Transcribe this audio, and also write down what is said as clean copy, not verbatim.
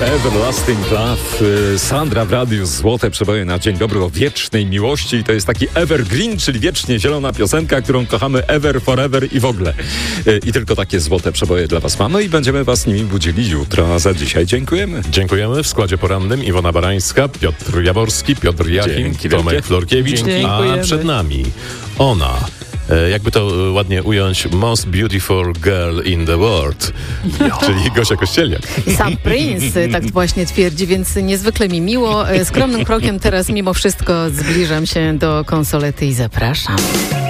Everlasting Love, Sandra w radiu, złote przeboje na dzień dobry o wiecznej miłości i to jest taki evergreen, czyli wiecznie zielona piosenka, którą kochamy ever, forever i w ogóle. I tylko takie złote przeboje dla was mamy i będziemy was nimi budzili jutro, a za dzisiaj dziękujemy. Dziękujemy. W składzie porannym Iwona Barańska, Piotr Jaworski, Piotr Jachim, Tomek Florkiewicz, a przed nami ona. Jakby to ładnie ująć, most beautiful girl in the world, czyli Gosia Kościelniak. Sam Prince tak właśnie twierdzi, więc niezwykle mi miło. Skromnym krokiem teraz mimo wszystko zbliżam się do konsolety i zapraszam.